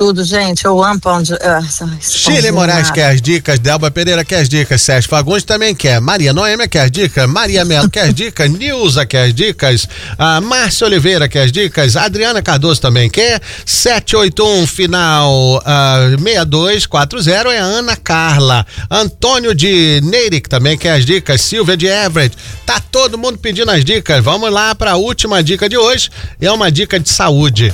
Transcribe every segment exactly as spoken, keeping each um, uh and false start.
tudo, gente. Eu amo pão de... Shirley Moraes quer as dicas, Delba Pereira quer as dicas, Sérgio Fagundes também quer, Maria Noêmia quer as dicas, Maria Melo quer as dicas, Nilza quer as dicas, a Márcia Oliveira quer as dicas, Adriana Cardoso também quer, sete oito um final uh, seis dois quatro zero é a Ana Carla, Antônio de Neirik também quer as dicas, Silvia de Everett, tá todo mundo pedindo as dicas. Vamos lá para a última dica de hoje, é uma dica de saúde.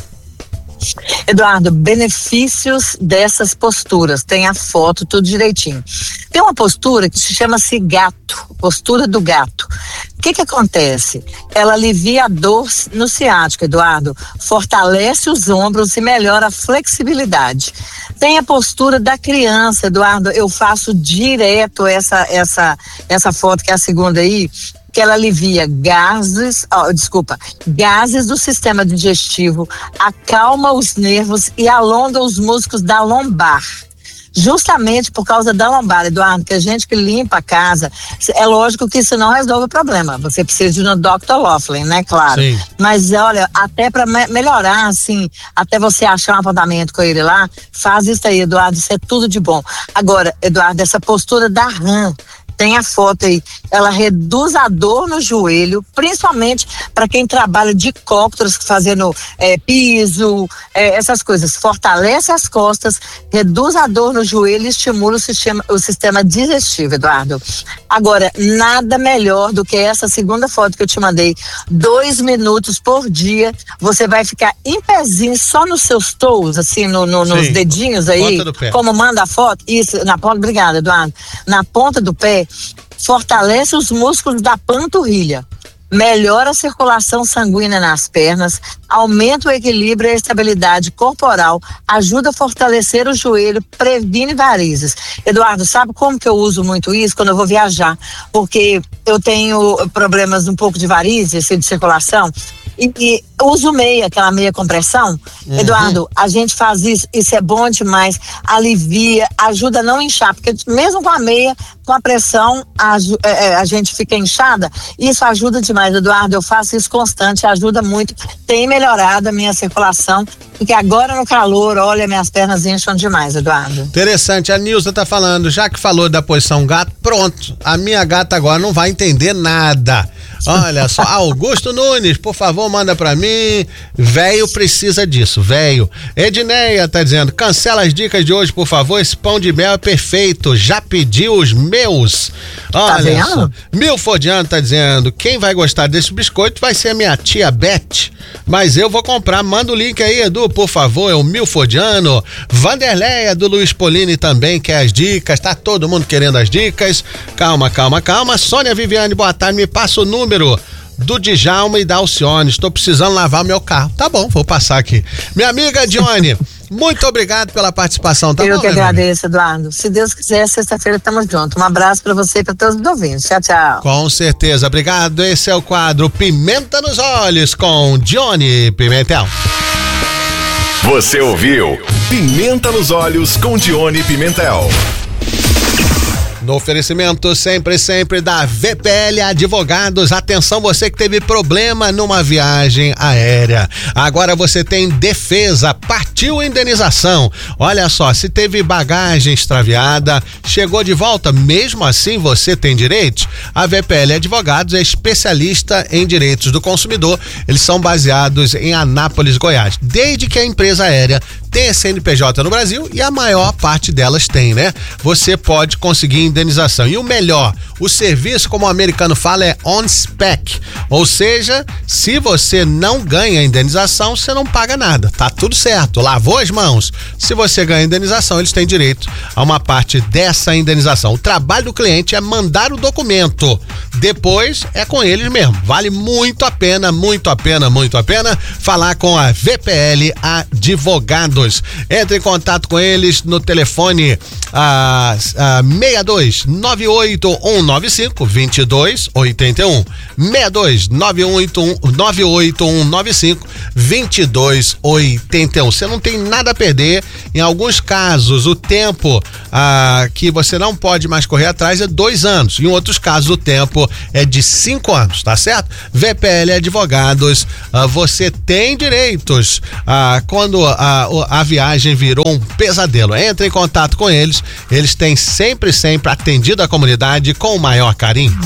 Eduardo, benefícios dessas posturas, tem a foto, tudo direitinho. Tem uma postura que se chama-se gato, postura do gato. O que que acontece? Ela alivia a dor no ciático, Eduardo, fortalece os ombros e melhora a flexibilidade. Tem a postura da criança, Eduardo, eu faço direto essa, essa, essa foto, que é a segunda aí, que ela alivia gases, oh, desculpa, gases do sistema digestivo, acalma os nervos e alonga os músculos da lombar. Justamente por causa da lombar, Eduardo, que a gente que limpa a casa, é lógico que isso não resolve o problema. Você precisa de um doutor Laughlin, né? Claro. Sim. Mas olha, até para me- melhorar, assim, até você achar um apontamento com ele lá, faz isso aí, Eduardo, isso é tudo de bom. Agora, Eduardo, essa postura da rã, tem a foto aí, ela reduz a dor no joelho, principalmente para quem trabalha de cópteros, fazendo é, piso, é, essas coisas. Fortalece as costas, reduz a dor no joelho e estimula o sistema, o sistema digestivo, Eduardo. Agora, nada melhor do que essa segunda foto que eu te mandei. Dois minutos por dia, você vai ficar em pezinho, só nos seus toes, assim, no, no, nos dedinhos aí, como manda a foto. Isso, na ponta, obrigada, Eduardo. Na ponta do pé, fortalece os músculos da panturrilha, melhora a circulação sanguínea nas pernas, aumenta o equilíbrio e a estabilidade corporal, ajuda a fortalecer o joelho, previne varizes. Eduardo, sabe como que eu uso muito isso? Quando eu vou viajar, porque eu tenho problemas um pouco de varizes, assim, de circulação, e, e uso meia, aquela meia compressão. Uhum. Eduardo, a gente faz isso, isso é bom demais, alivia, ajuda a não inchar, porque mesmo com a meia, com a pressão, a, a, a gente fica inchada, isso ajuda demais, Eduardo, eu faço isso constante, ajuda muito, tem melhorado a minha circulação, porque agora no calor, olha, minhas pernas incham demais, Eduardo. Interessante, a Nilza tá falando, já que falou da posição gato, pronto, a minha gata agora não vai entender nada. Olha só, Augusto Nunes, por favor, manda pra mim, véio precisa disso, véio. Edneia tá dizendo, cancela as dicas de hoje, por favor, esse pão de mel é perfeito, já pedi os meus. Olha tá só, Milfordiano tá dizendo, quem vai gostar desse biscoito vai ser a minha tia Beth, mas eu vou comprar, manda o link aí, Edu, por favor, é o Milfordiano. Vanderleia do Luiz Polini também quer as dicas, tá todo mundo querendo as dicas, calma, calma, calma. Sônia Viviane, boa tarde, me passa o número do Djalma e da Alcione, estou precisando lavar meu carro. Tá bom, vou passar aqui. Minha amiga Dione, muito obrigado pela participação, tá Eu bom? que agradeço, Eduardo. Se Deus quiser, sexta-feira estamos juntos. Um abraço pra você e pra todos os ouvintes. Tchau, tchau. Com certeza, obrigado. Esse é o quadro Pimenta nos Olhos com Dione Pimentel. Você ouviu Pimenta nos Olhos com Dione Pimentel. No oferecimento sempre, sempre da V P L Advogados. Atenção, você que teve problema numa viagem aérea. Agora você tem defesa, partiu indenização. Olha só, se teve bagagem extraviada, chegou de volta, mesmo assim você tem direito? A V P L Advogados é especialista em direitos do consumidor. Eles são baseados em Anápolis, Goiás. Desde que a empresa aérea tem C N P J no Brasil, e a maior parte delas tem, né? Você pode conseguir indenização. E o melhor, o serviço, como o americano fala, é on spec. Ou seja, se você não ganha indenização, você não paga nada. Tá tudo certo. Lavou as mãos. Se você ganha indenização, eles têm direito a uma parte dessa indenização. O trabalho do cliente é mandar o documento. Depois é com eles mesmo. Vale muito a pena, muito a pena, muito a pena falar com a V P L Advogados. Entre em contato com eles no telefone a, a seis dois nove oito um nove cinco dois dois oito um. seis dois nove oito um nove oito um nove cinco dois dois oito um. Você não tem nada a perder. Em alguns casos, o tempo ah, que você não pode mais correr atrás é dois anos. Em outros casos, o tempo é de cinco anos, tá certo? V P L Advogados, ah, você tem direitos. Ah, quando a, a viagem virou um pesadelo. Entre em contato com eles, eles têm sempre, sempre atendido a comunidade com o maior carinho.